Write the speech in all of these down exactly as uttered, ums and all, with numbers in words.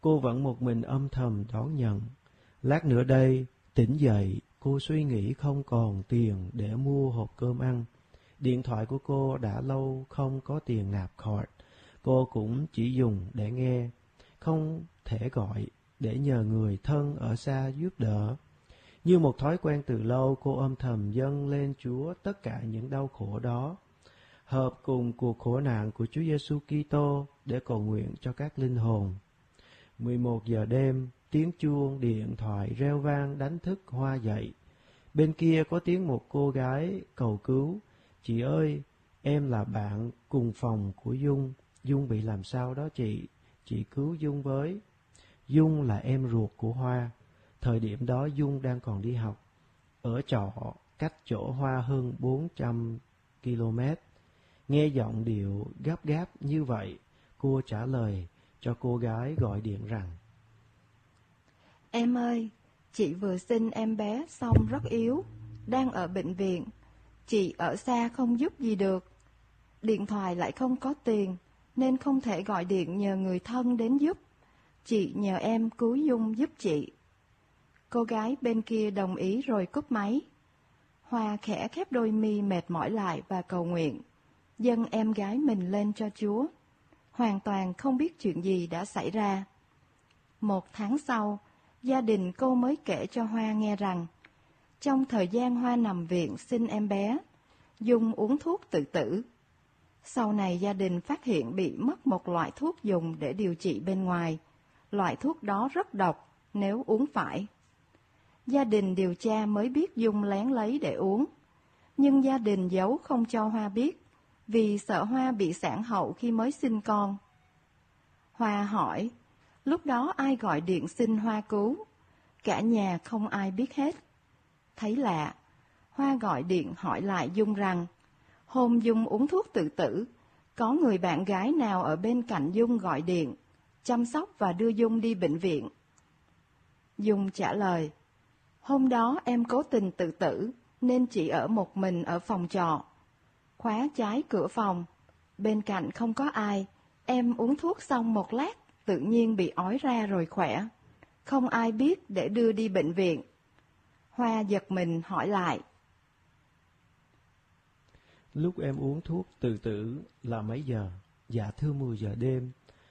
cô vẫn một mình âm thầm đón nhận. Lát nữa đây, tỉnh dậy, cô suy nghĩ không còn tiền để mua hộp cơm ăn. Điện thoại của cô đã lâu không có tiền nạp card. Cô cũng chỉ dùng để nghe, không thể gọi để nhờ người thân ở xa giúp đỡ. Như một thói quen từ lâu, cô âm thầm dâng lên Chúa tất cả những đau khổ đó, hợp cùng cuộc khổ nạn của Chúa Giêsu Kitô để cầu nguyện cho các linh hồn. mười một giờ đêm, tiếng chuông điện thoại reo vang đánh thức Hoa dậy. Bên kia có tiếng một cô gái cầu cứu. Chị ơi, em là bạn cùng phòng của Dung. Dung bị làm sao đó chị, chị cứu Dung với. Dung là em ruột của Hoa. Thời điểm đó Dung đang còn đi học, ở trọ cách chỗ Hoa hơn bốn trăm ki lô mét. Nghe giọng điệu gấp gáp như vậy, cô trả lời cho cô gái gọi điện rằng: Em ơi, chị vừa sinh em bé xong rất yếu, đang ở bệnh viện. Chị ở xa không giúp gì được. Điện thoại lại không có tiền, nên không thể gọi điện nhờ người thân đến giúp. Chị nhờ em cứu Dung giúp chị. Cô gái bên kia đồng ý rồi cúp máy. Hoa khẽ khép đôi mi mệt mỏi lại và cầu nguyện, dâng em gái mình lên cho Chúa, hoàn toàn không biết chuyện gì đã xảy ra. Một tháng sau, gia đình cô mới kể cho Hoa nghe rằng, trong thời gian Hoa nằm viện sinh em bé, Dung uống thuốc tự tử. Sau này gia đình phát hiện bị mất một loại thuốc dùng để điều trị bên ngoài. Loại thuốc đó rất độc nếu uống phải. Gia đình điều tra mới biết Dung lén lấy để uống, nhưng gia đình giấu không cho Hoa biết, vì sợ Hoa bị sản hậu khi mới sinh con. Hoa hỏi, lúc đó ai gọi điện xin Hoa cứu? Cả nhà không ai biết hết. Thấy lạ, Hoa gọi điện hỏi lại Dung rằng, hôm Dung uống thuốc tự tử, có người bạn gái nào ở bên cạnh Dung gọi điện, chăm sóc và đưa Dung đi bệnh viện? Dung trả lời, hôm đó em cố tình tự tử, nên chỉ ở một mình ở phòng trọ. Khóa trái cửa phòng, bên cạnh không có ai, em uống thuốc xong một lát, tự nhiên bị ói ra rồi khỏe. Không ai biết để đưa đi bệnh viện. Hoa giật mình hỏi lại, lúc em uống thuốc tự tử là mấy giờ? Dạ thưa mười giờ đêm.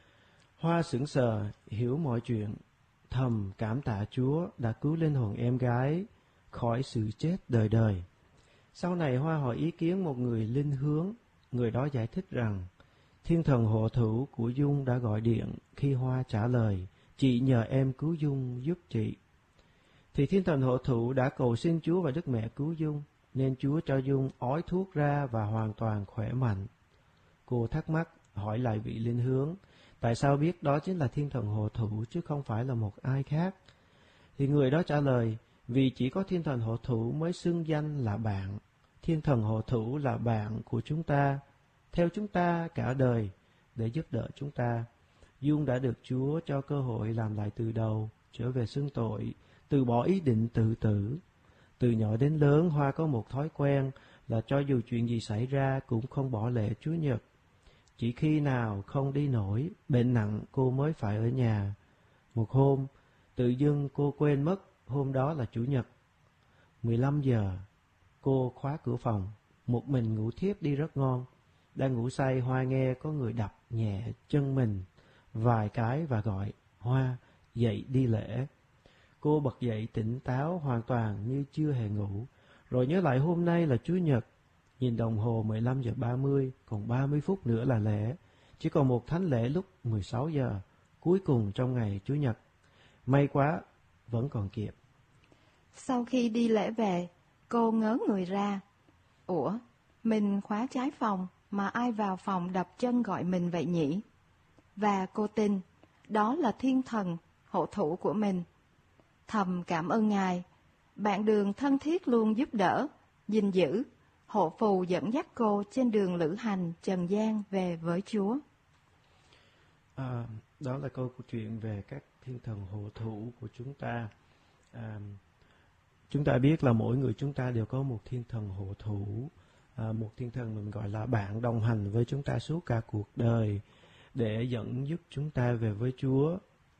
Hoa sững sờ, hiểu mọi chuyện, thầm cảm tạ Chúa đã cứu linh hồn em gái khỏi sự chết đời đời. Sau này Hoa hỏi ý kiến một người linh hướng, người đó giải thích rằng thiên thần hộ thủ của Dung đã gọi điện khi Hoa trả lời, chị nhờ em cứu Dung giúp chị. Thì thiên thần hộ thủ đã cầu xin Chúa và Đức Mẹ cứu Dung, nên Chúa cho Dung ói thuốc ra và hoàn toàn khỏe mạnh. Cô thắc mắc hỏi lại vị linh hướng, tại sao biết đó chính là thiên thần hộ thủ chứ không phải là một ai khác? Thì người đó trả lời, vì chỉ có thiên thần hộ thủ mới xưng danh là bạn. Thiên thần hộ thủ là bạn của chúng ta, theo chúng ta cả đời, để giúp đỡ chúng ta. Dung đã được Chúa cho cơ hội làm lại từ đầu, trở về xưng tội, từ bỏ ý định tự tử. Từ nhỏ đến lớn, Hoa có một thói quen là cho dù chuyện gì xảy ra cũng không bỏ lệ Chúa Nhật. Chỉ khi nào không đi nổi, bệnh nặng cô mới phải ở nhà. Một hôm, tự dưng cô quên mất hôm đó là Chủ nhật. mười lăm giờ, cô khóa cửa phòng, một mình ngủ thiếp đi rất ngon. Đang ngủ say, Hoa nghe có người đập nhẹ chân mình vài cái và gọi, Hoa, dậy đi lễ. Cô bật dậy tỉnh táo hoàn toàn như chưa hề ngủ, rồi nhớ lại hôm nay là Chủ nhật. Nhìn đồng hồ mười lăm giờ ba mươi, còn ba mươi phút nữa là lễ. Chỉ còn một thánh lễ lúc mười sáu giờ, cuối cùng trong ngày Chủ nhật. May quá, vẫn còn kịp. Sau khi đi lễ về, cô ngớ người ra. Ủa, mình khóa trái phòng, mà ai vào phòng đập chân gọi mình vậy nhỉ? Và cô tin, đó là thiên thần, hộ thủ của mình. Thầm cảm ơn Ngài, bạn đường thân thiết luôn giúp đỡ, gìn giữ, hộ phù dẫn dắt cô trên đường lữ hành trần gian về với Chúa. À, đó là câu chuyện về các thiên thần hộ thủ của chúng ta. À, chúng ta biết là mỗi người chúng ta đều có một thiên thần hộ thủ, à, một thiên thần mình gọi là bạn đồng hành với chúng ta suốt cả cuộc đời, để dẫn dắt chúng ta về với Chúa.